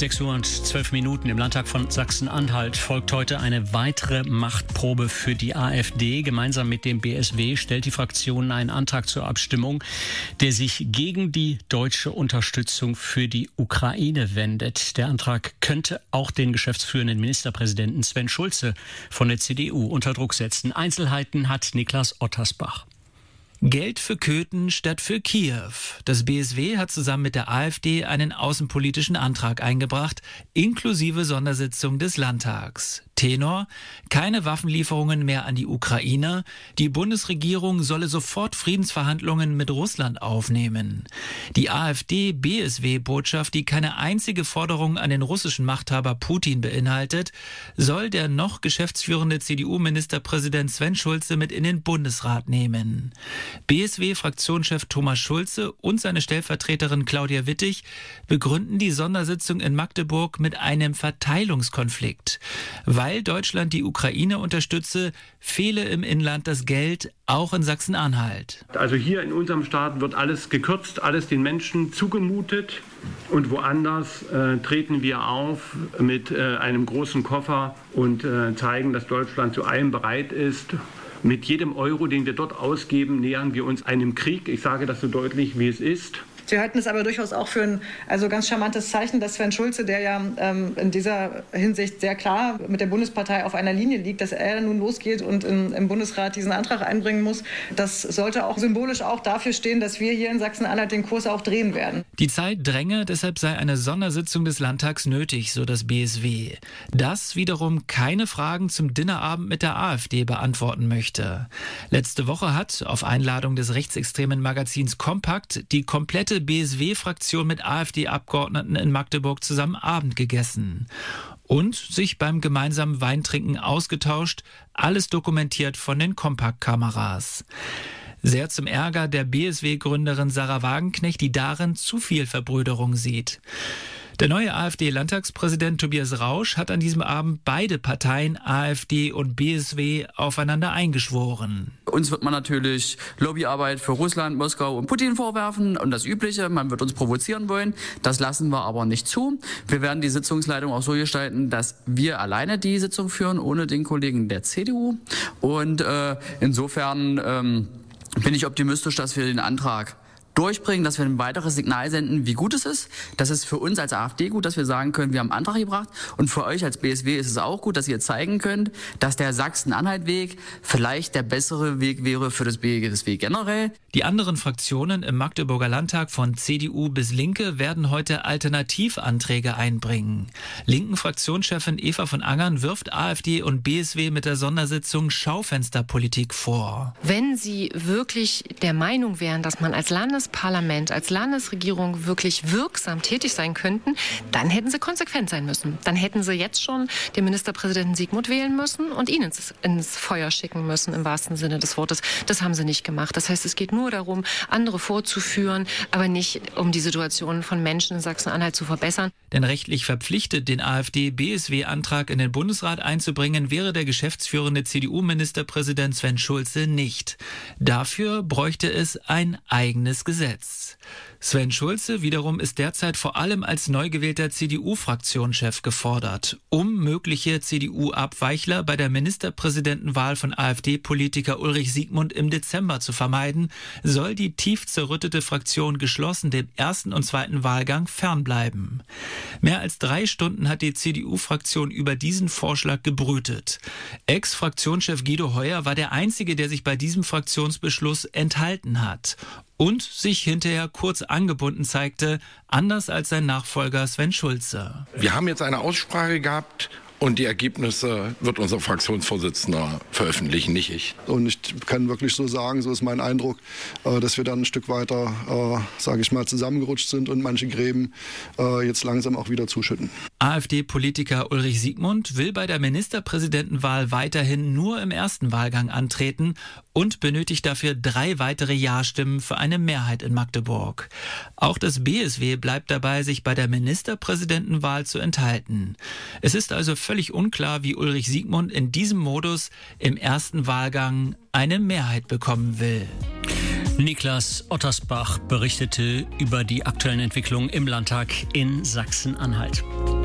6:12 im Landtag von Sachsen-Anhalt folgt heute eine weitere Machtprobe für die AfD. Gemeinsam mit dem BSW stellt die Fraktion einen Antrag zur Abstimmung, der sich gegen die deutsche Unterstützung für die Ukraine wendet. Der Antrag könnte auch den geschäftsführenden Ministerpräsidenten Sven Schulze von der CDU unter Druck setzen. Einzelheiten hat Niklas Ottersbach. Geld für Köthen statt für Kiew. Das BSW hat zusammen mit der AfD einen außenpolitischen Antrag eingebracht, inklusive Sondersitzung des Landtags. Tenor: keine Waffenlieferungen mehr an die Ukraine. Die Bundesregierung solle sofort Friedensverhandlungen mit Russland aufnehmen. Die AfD-BSW-Botschaft, die keine einzige Forderung an den russischen Machthaber Putin beinhaltet, soll der noch geschäftsführende CDU-Ministerpräsident Sven Schulze mit in den Bundesrat nehmen. BSW-Fraktionschef Thomas Schulze und seine Stellvertreterin Claudia Wittig begründen die Sondersitzung in Magdeburg mit einem Verteilungskonflikt. Weil Deutschland die Ukraine unterstütze, fehle im Inland das Geld, auch in Sachsen-Anhalt. Also hier in unserem Staat wird alles gekürzt, alles den Menschen zugemutet. Und woanders treten wir auf mit einem großen Koffer und zeigen, dass Deutschland zu allem bereit ist. Mit jedem Euro, den wir dort ausgeben, nähern wir uns einem Krieg. Ich sage das so deutlich, wie es ist. Wir halten es aber durchaus auch für ein ganz charmantes Zeichen, dass Sven Schulze, der ja in dieser Hinsicht sehr klar mit der Bundespartei auf einer Linie liegt, dass er nun losgeht und im Bundesrat diesen Antrag einbringen muss. Das sollte auch symbolisch auch dafür stehen, dass wir hier in Sachsen-Anhalt den Kurs auch drehen werden. Die Zeit dränge, deshalb sei eine Sondersitzung des Landtags nötig, so das BSW. Das wiederum keine Fragen zum Dinnerabend mit der AfD beantworten möchte. Letzte Woche hat, auf Einladung des rechtsextremen Magazins Kompakt, die komplette BSW-Fraktion mit AfD-Abgeordneten in Magdeburg zusammen Abend gegessen und sich beim gemeinsamen Weintrinken ausgetauscht, alles dokumentiert von den Kompakt-Kameras. Sehr zum Ärger der BSW-Gründerin Sarah Wagenknecht, die darin zu viel Verbrüderung sieht. Der neue AfD-Landtagspräsident Tobias Rausch hat an diesem Abend beide Parteien, AfD und BSW, aufeinander eingeschworen. Uns wird man natürlich Lobbyarbeit für Russland, Moskau und Putin vorwerfen und das Übliche. Man wird uns provozieren wollen. Das lassen wir aber nicht zu. Wir werden die Sitzungsleitung auch so gestalten, dass wir alleine die Sitzung führen, ohne den Kollegen der CDU. Und insofern bin ich optimistisch, dass wir den Antrag durchbringen, dass wir ein weiteres Signal senden, wie gut es ist. Das ist für uns als AfD gut, dass wir sagen können, wir haben einen Antrag gebracht. Und für euch als BSW ist es auch gut, dass ihr zeigen könnt, dass der Sachsen-Anhalt-Weg vielleicht der bessere Weg wäre für das BSW generell. Die anderen Fraktionen im Magdeburger Landtag von CDU bis Linke werden heute Alternativanträge einbringen. Linken-Fraktionschefin Eva von Angern wirft AfD und BSW mit der Sondersitzung Schaufensterpolitik vor. Wenn Sie wirklich der Meinung wären, dass man als Landesparlament, als Landesregierung wirklich wirksam tätig sein könnten, dann hätten sie konsequent sein müssen. Dann hätten sie jetzt schon den Ministerpräsidenten Sigmund wählen müssen und ihn ins Feuer schicken müssen, im wahrsten Sinne des Wortes. Das haben sie nicht gemacht. Das heißt, es geht nur darum, andere vorzuführen, aber nicht um die Situation von Menschen in Sachsen-Anhalt zu verbessern. Denn rechtlich verpflichtet, den AfD-BSW-Antrag in den Bundesrat einzubringen, wäre der geschäftsführende CDU-Ministerpräsident Sven Schulze nicht. Dafür bräuchte es ein eigenes Gesetz. Sven Schulze wiederum ist derzeit vor allem als neu gewählter CDU-Fraktionschef gefordert, um mögliche CDU-Abweichler bei der Ministerpräsidentenwahl von AfD-Politiker Ulrich Siegmund im Dezember zu vermeiden, soll die tief zerrüttete Fraktion geschlossen dem ersten und zweiten Wahlgang fernbleiben. Mehr als 3 Stunden hat die CDU-Fraktion über diesen Vorschlag gebrütet. Ex-Fraktionschef Guido Heuer war der Einzige, der sich bei diesem Fraktionsbeschluss enthalten hat und sich hinterher kurz angebunden zeigte, anders als sein Nachfolger Sven Schulze. Wir haben jetzt eine Aussprache gehabt und die Ergebnisse wird unser Fraktionsvorsitzender veröffentlichen, nicht ich. Und ich kann wirklich so sagen, so ist mein Eindruck, dass wir dann ein Stück weiter, sage ich mal, zusammengerutscht sind und manche Gräben jetzt langsam auch wieder zuschütten. AfD-Politiker Ulrich Siegmund will bei der Ministerpräsidentenwahl weiterhin nur im ersten Wahlgang antreten und benötigt dafür 3 weitere Ja-Stimmen für eine Mehrheit in Magdeburg. Auch das BSW bleibt dabei, sich bei der Ministerpräsidentenwahl zu enthalten. Es ist also völlig unklar, wie Ulrich Siegmund in diesem Modus im ersten Wahlgang eine Mehrheit bekommen will. Niklas Ottersbach berichtete über die aktuellen Entwicklungen im Landtag in Sachsen-Anhalt.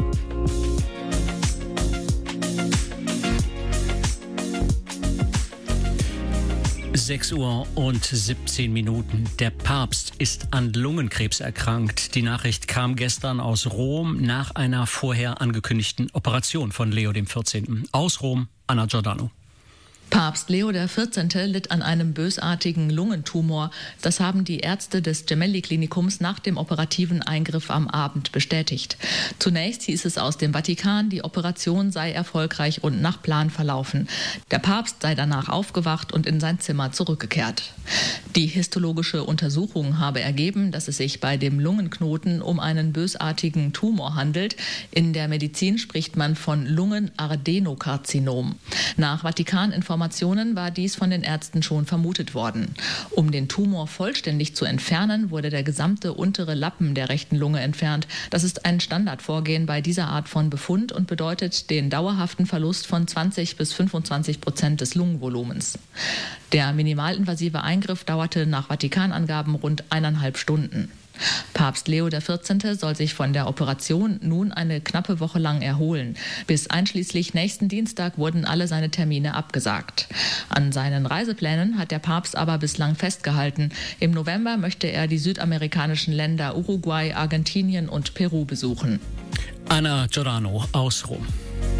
6:17 Uhr. Der Papst ist an Lungenkrebs erkrankt. Die Nachricht kam gestern aus Rom nach einer vorher angekündigten Operation von Leo XIV. Aus Rom, Anna Giordano. Papst Leo XIV. Litt an einem bösartigen Lungentumor. Das haben die Ärzte des Gemelli-Klinikums nach dem operativen Eingriff am Abend bestätigt. Zunächst hieß es aus dem Vatikan, die Operation sei erfolgreich und nach Plan verlaufen. Der Papst sei danach aufgewacht und in sein Zimmer zurückgekehrt. Die histologische Untersuchung habe ergeben, dass es sich bei dem Lungenknoten um einen bösartigen Tumor handelt. In der Medizin spricht man von Lungenadenokarzinom. Nach Vatikaninformationen war dies von den Ärzten schon vermutet worden. Um den Tumor vollständig zu entfernen, wurde der gesamte untere Lappen der rechten Lunge entfernt. Das ist ein Standardvorgehen bei dieser Art von Befund und bedeutet den dauerhaften Verlust von 20-25% des Lungenvolumens. Der minimalinvasive Eingriff dauerte nach Vatikanangaben rund 1,5 Stunden. Papst Leo XIV. Soll sich von der Operation nun eine knappe Woche lang erholen. Bis einschließlich nächsten Dienstag wurden alle seine Termine abgesagt. An seinen Reiseplänen hat der Papst aber bislang festgehalten. Im November möchte er die südamerikanischen Länder Uruguay, Argentinien und Peru besuchen. Anna Giordano aus Rom.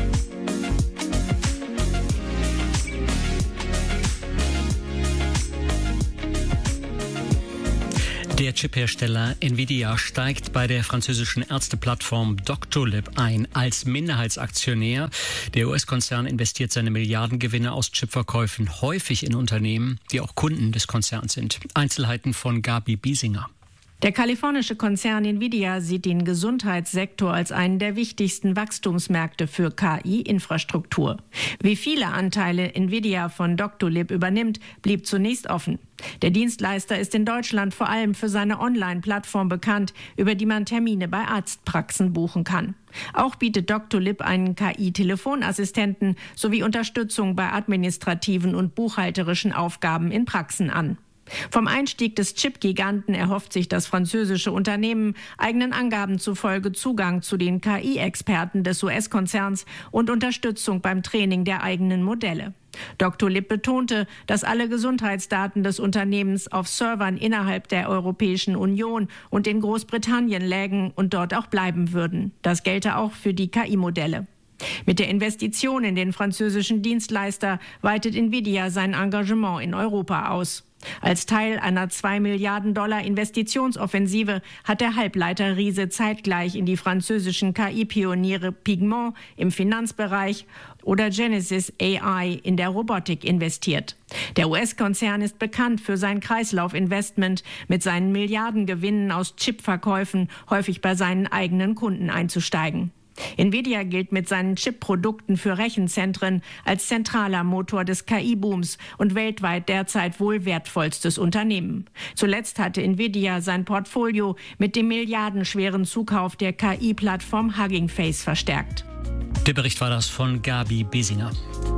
Der Chiphersteller Nvidia steigt bei der französischen Ärzteplattform Doctolib ein als Minderheitsaktionär. Der US-Konzern investiert seine Milliardengewinne aus Chipverkäufen häufig in Unternehmen, die auch Kunden des Konzerns sind. Einzelheiten von Gabi Biesinger. Der kalifornische Konzern Nvidia sieht den Gesundheitssektor als einen der wichtigsten Wachstumsmärkte für KI-Infrastruktur. Wie viele Anteile Nvidia von Doctolib übernimmt, blieb zunächst offen. Der Dienstleister ist in Deutschland vor allem für seine Online-Plattform bekannt, über die man Termine bei Arztpraxen buchen kann. Auch bietet Doctolib einen KI-Telefonassistenten sowie Unterstützung bei administrativen und buchhalterischen Aufgaben in Praxen an. Vom Einstieg des Chip-Giganten erhofft sich das französische Unternehmen eigenen Angaben zufolge Zugang zu den KI-Experten des US-Konzerns und Unterstützung beim Training der eigenen Modelle. Doctolib betonte, dass alle Gesundheitsdaten des Unternehmens auf Servern innerhalb der Europäischen Union und in Großbritannien lägen und dort auch bleiben würden. Das gelte auch für die KI-Modelle. Mit der Investition in den französischen Dienstleister weitet Nvidia sein Engagement in Europa aus. Als Teil einer $2 Milliarden Investitionsoffensive hat der Halbleiterriese zeitgleich in die französischen KI-Pioniere Pigment im Finanzbereich oder Genesis AI in der Robotik investiert. Der US-Konzern ist bekannt für sein Kreislaufinvestment, mit seinen Milliardengewinnen aus Chipverkäufen häufig bei seinen eigenen Kunden einzusteigen. Nvidia gilt mit seinen Chip-Produkten für Rechenzentren als zentraler Motor des KI-Booms und weltweit derzeit wohl wertvollstes Unternehmen. Zuletzt hatte Nvidia sein Portfolio mit dem milliardenschweren Zukauf der KI-Plattform Hugging Face verstärkt. Der Bericht war das von Gabi Biesinger.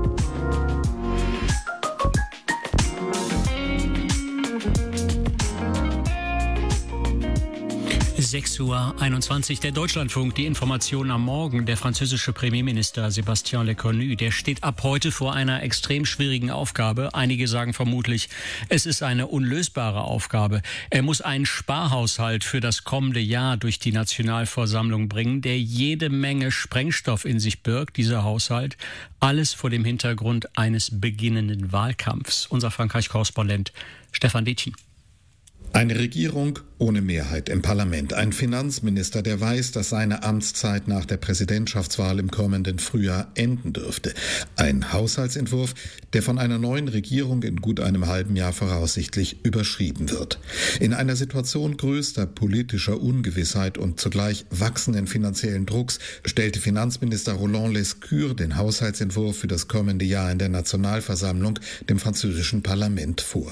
6:21 Uhr. Der Deutschlandfunk, die Informationen am Morgen. Der französische Premierminister Sébastien Lecornu, der steht ab heute vor einer extrem schwierigen Aufgabe. Einige sagen vermutlich, es ist eine unlösbare Aufgabe. Er muss einen Sparhaushalt für das kommende Jahr durch die Nationalversammlung bringen, der jede Menge Sprengstoff in sich birgt, dieser Haushalt. Alles vor dem Hintergrund eines beginnenden Wahlkampfs. Unser Frankreich-Korrespondent Stefan Detjen. Eine Regierung ohne Mehrheit im Parlament. Ein Finanzminister, der weiß, dass seine Amtszeit nach der Präsidentschaftswahl im kommenden Frühjahr enden dürfte. Ein Haushaltsentwurf, der von einer neuen Regierung in gut einem halben Jahr voraussichtlich überschrieben wird. In einer Situation größter politischer Ungewissheit und zugleich wachsenden finanziellen Drucks stellte Finanzminister Roland Lescure den Haushaltsentwurf für das kommende Jahr in der Nationalversammlung dem französischen Parlament vor.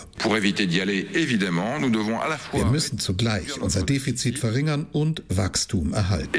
Wir müssen zugleich unser Defizit verringern und Wachstum erhalten.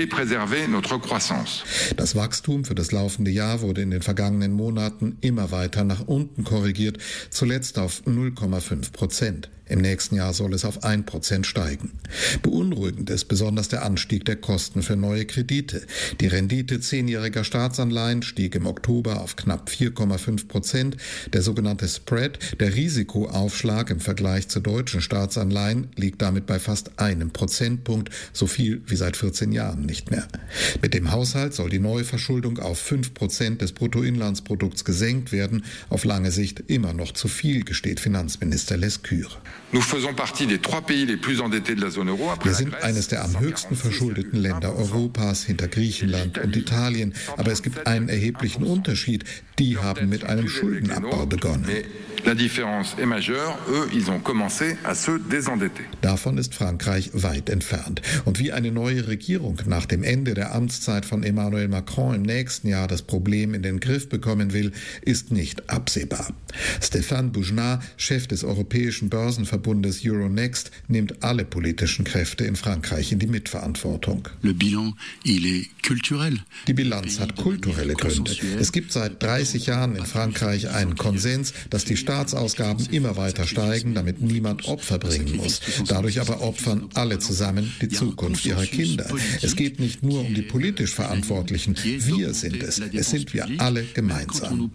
Das Wachstum für das laufende Jahr wurde in den vergangenen Monaten immer weiter nach unten korrigiert, zuletzt auf 0,5%. Im nächsten Jahr soll es auf 1% steigen. Beunruhigend ist besonders der Anstieg der Kosten für neue Kredite. Die Rendite 10-jähriger Staatsanleihen stieg im Oktober auf knapp 4,5%. Der sogenannte Spread, der Risikoaufschlag im Vergleich zu deutschen Staatsanleihen, liegt damit bei fast 1 Prozentpunkt, so viel wie seit 14 Jahren nicht mehr. Mit dem Haushalt soll die Neuverschuldung auf 5% des Bruttoinlandsprodukts gesenkt werden. Auf lange Sicht immer noch zu viel, gesteht Finanzminister Lescure. Wir sind eines der am höchsten verschuldeten Länder Europas hinter Griechenland und Italien. Aber es gibt einen erheblichen Unterschied. Die haben mit einem Schuldenabbau begonnen. Davon ist Frankreich weit entfernt. Und wie eine neue Regierung nach dem Ende der Amtszeit von Emmanuel Macron im nächsten Jahr das Problem in den Griff bekommen will, ist nicht absehbar. Stéphane Boujnah, Chef des europäischen Börsenverbundes Euronext, nimmt alle politischen Kräfte in Frankreich in die Mitverantwortung. Die Bilanz hat kulturelle Gründe. Es gibt seit 30 Jahren in Frankreich einen Konsens, dass die Staatsausgaben immer weiter steigen, damit niemand Opfer bringen muss. Dadurch aber opfern alle zusammen die Zukunft ihrer Kinder. Es geht nicht nur um die politisch Verantwortlichen. Wir sind es. Es sind wir alle gemeinsam.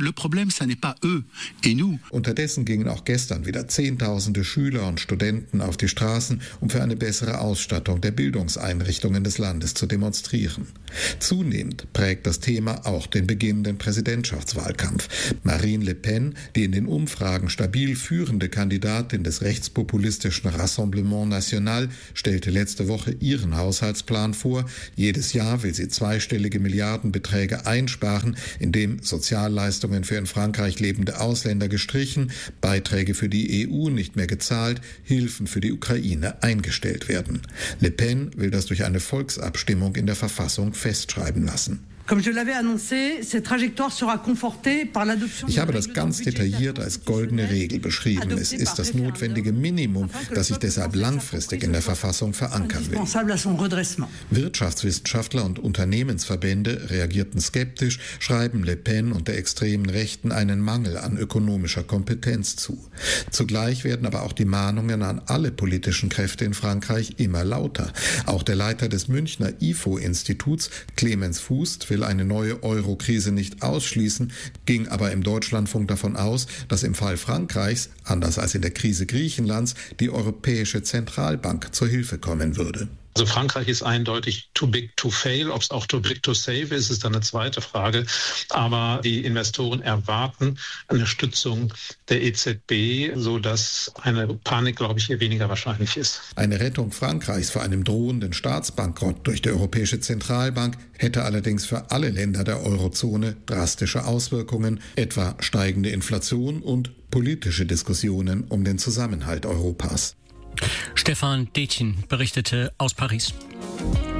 Unterdessen gingen auch gestern wieder Zehntausende Schüler und Studenten auf die Straßen, um für eine bessere Ausstattung der Bildungseinrichtungen des Landes zu demonstrieren. Zunehmend prägt das Thema auch den beginnenden Präsidentschaftswahlkampf. Marine Le Pen, die in den Umfragen stabil führende Kandidatin des rechtspopulistischen Rassemblement National, stellte letzte Woche ihren Haushaltsplan vor. Jedes Jahr will sie zweistellige Milliardenbeträge einsparen, indem Sozialleistungen für in Frankreich lebende Ausländer gestrichen, Beiträge für die EU nicht mehr gezahlt, Hilfen für die Ukraine eingestellt werden. Le Pen will das durch eine Volksabstimmung in der Verfassung festschreiben lassen. Ich habe das ganz detailliert als goldene Regel beschrieben. Es ist das notwendige Minimum, das ich deshalb langfristig in der Verfassung verankern will. Wirtschaftswissenschaftler und Unternehmensverbände reagierten skeptisch, schreiben Le Pen und der extremen Rechten einen Mangel an ökonomischer Kompetenz zu. Zugleich werden aber auch die Mahnungen an alle politischen Kräfte in Frankreich immer lauter. Auch der Leiter des Münchner IFO-Instituts, Clemens Fuß, will eine neue Euro-Krise nicht ausschließen, ging aber im Deutschlandfunk davon aus, dass im Fall Frankreichs, anders als in der Krise Griechenlands, die Europäische Zentralbank zur Hilfe kommen würde. Also Frankreich ist eindeutig too big to fail. Ob es auch too big to save ist, ist dann eine zweite Frage. Aber die Investoren erwarten eine Stützung der EZB, sodass eine Panik, glaube ich, hier weniger wahrscheinlich ist. Eine Rettung Frankreichs vor einem drohenden Staatsbankrott durch die Europäische Zentralbank hätte allerdings für alle Länder der Eurozone drastische Auswirkungen, etwa steigende Inflation und politische Diskussionen um den Zusammenhalt Europas. Stefan Detjen berichtete aus Paris.